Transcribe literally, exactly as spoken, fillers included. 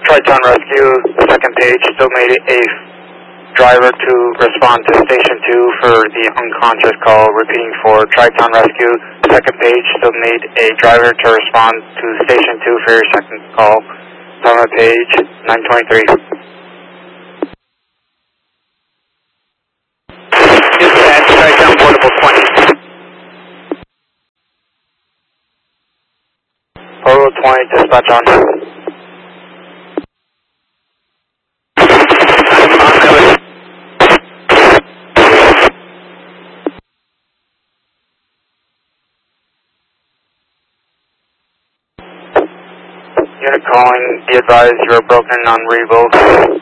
Tri-Town Rescue, second page, still made a driver to respond to Station two for the unconscious call, repeating for Tri-Town Rescue, second page, still made a driver to respond to Station two for your second call. Time of page, nine twenty-three. Dispatch, Tri-Town Portable twenty. Portable twenty, dispatch on. Unit calling, be advised you are broken on rebuild.